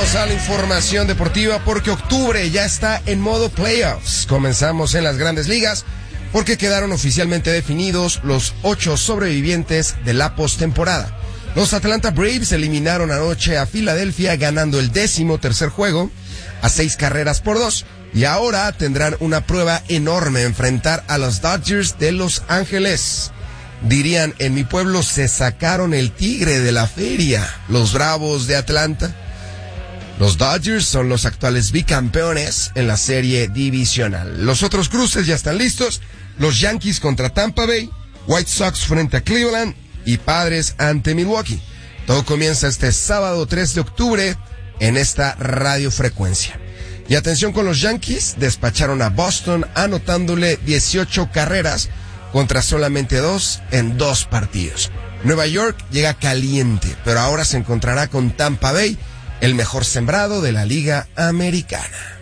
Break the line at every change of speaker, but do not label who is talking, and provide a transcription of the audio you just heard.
Vamos a la información deportiva porque octubre ya está en modo playoffs. Comenzamos en las grandes ligas porque quedaron oficialmente definidos los 8 sobrevivientes de la postemporada. Los Atlanta Braves eliminaron anoche a Filadelfia ganando el 13º juego a 6-2 y ahora tendrán una prueba enorme: enfrentar a los Dodgers de Los Ángeles. Dirían en mi pueblo, se sacaron el tigre de la feria, los Bravos de Atlanta. Los Dodgers son los actuales bicampeones en la serie divisional. Los otros cruces ya están listos: los Yankees contra Tampa Bay, White Sox frente a Cleveland y Padres ante Milwaukee. Todo comienza este sábado 3 de octubre en esta radiofrecuencia. Y atención con los Yankees, despacharon a Boston anotándole 18 carreras contra solamente 2 en 2 partidos. Nueva York llega caliente, pero ahora se encontrará con Tampa Bay, el mejor sembrado de la Liga Americana.